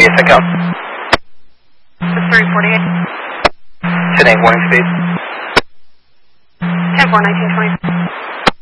348 account. 348. 10-8 warning speed. 10-4, 1920.